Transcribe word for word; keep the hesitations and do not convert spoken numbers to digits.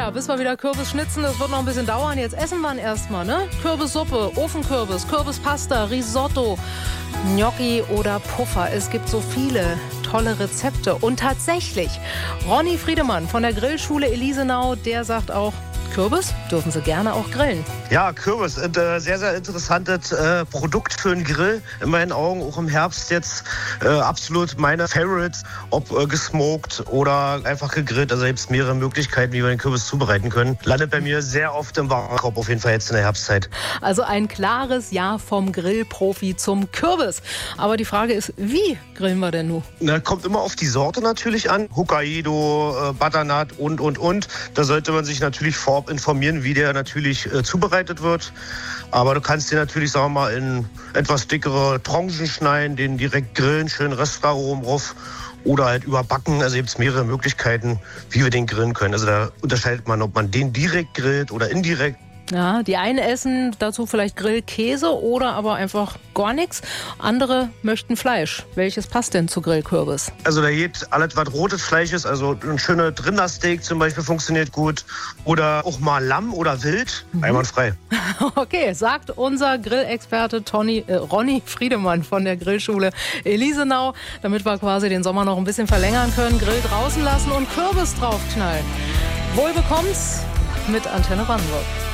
Ja, bis wir wieder Kürbis schnitzen, das wird noch ein bisschen dauern. Jetzt essen wir ihn erstmal, ne? Kürbissuppe, Ofenkürbis, Kürbispasta, Risotto, Gnocchi oder Puffer. Es gibt so viele tolle Rezepte. Und tatsächlich, Ronny Friedemann von der Grillschule Elisenau, der sagt auch, Kürbis dürfen Sie gerne auch grillen. Ja, Kürbis, ein äh, sehr, sehr interessantes äh, Produkt für einen Grill. In meinen Augen auch im Herbst jetzt äh, absolut meine Favorites, ob äh, gesmoked oder einfach gegrillt. Also gibt es mehrere Möglichkeiten, wie wir den Kürbis zubereiten können. Landet bei mir sehr oft im Warenkorb, auf jeden Fall jetzt in der Herbstzeit. Also ein klares Ja vom Grillprofi zum Kürbis. Aber die Frage ist, wie grillen wir denn nun? Na, kommt immer auf die Sorte natürlich an. Hokkaido, äh, Butternut und, und, und. Da sollte man sich natürlich vorab informieren, wie der natürlich äh, zubereitet wird. Aber du kannst den natürlich, sagen wir mal, in etwas dickere Tranchen schneiden, den direkt grillen, schön Restaurarom drauf oder halt überbacken. Also gibt es mehrere Möglichkeiten, wie wir den grillen können. Also da unterscheidet man, ob man den direkt grillt oder indirekt. Ja, die einen essen dazu vielleicht Grillkäse oder aber einfach gar nichts. Andere möchten Fleisch. Welches passt denn zu Grillkürbis? Also da geht alles, was rotes Fleisch ist. Also ein schöner Rindersteak zum Beispiel funktioniert gut. Oder auch mal Lamm oder Wild. Mhm. Einwandfrei. Okay, sagt unser Grillexperte Tony, äh, Ronny Friedemann von der Grillschule Elisenau. Damit wir quasi den Sommer noch ein bisschen verlängern können. Grill draußen lassen und Kürbis draufknallen. Wohl bekomm's mit Antenne Brandenburg.